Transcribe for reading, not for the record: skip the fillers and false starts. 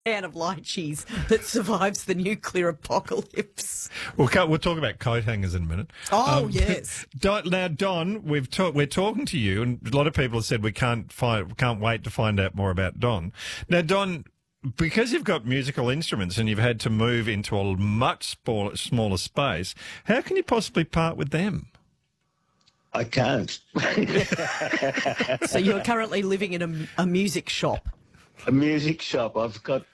can of lychees that survives the nuclear apocalypse. We'll talk about coat hangers in a minute. Oh, yes. Now, Don, we're talking to you, and a lot of people have said we can't wait to find out more about Don. Now, Don, because you've got musical instruments and you've had to move into a much smaller space, how can you possibly part with them? I can't. So you're currently living in a music shop. A music shop. I've got